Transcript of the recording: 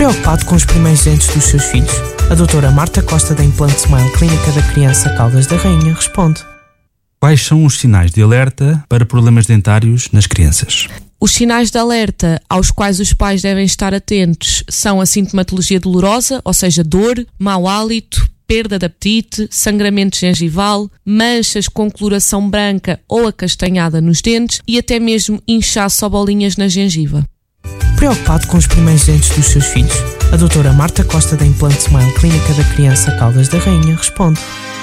Preocupado com os primeiros dentes dos seus filhos? A doutora Marta Costa da Implant Smile Clínica da Criança Caldas da Rainha responde. Quais são os sinais de alerta para problemas dentários nas crianças? Os sinais de alerta aos quais os pais devem estar atentos são a sintomatologia dolorosa, ou seja, dor, mau hálito, perda de apetite, sangramento gengival, manchas com coloração branca ou acastanhada nos dentes e até mesmo inchaço ou bolinhas na gengiva. Preocupado com os primeiros dentes dos seus filhos? A doutora Marta Costa da Implant Smile Clínica da Criança Caldas da Rainha responde.